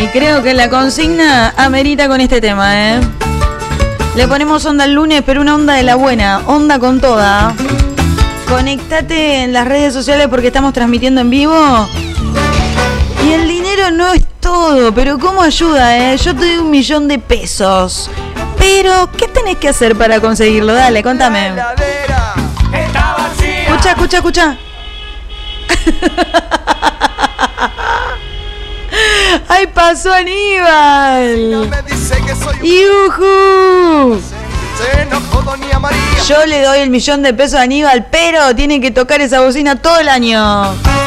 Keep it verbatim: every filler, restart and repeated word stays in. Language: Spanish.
Y creo que la consigna amerita con este tema, ¿eh? Le ponemos onda el lunes, pero una onda de la buena, onda con toda. Conectate en las redes sociales porque estamos transmitiendo en vivo. Y el dinero no es todo, pero ¿cómo ayuda, eh? Yo te doy un millón de pesos. Pero, ¿qué tenés que hacer para conseguirlo? Dale, contame. Escucha, escucha, escucha. ¡Ay, pasó Aníbal! ¡Yujú! Yo le doy el millón de pesos a Aníbal, pero tiene que tocar esa bocina todo el año.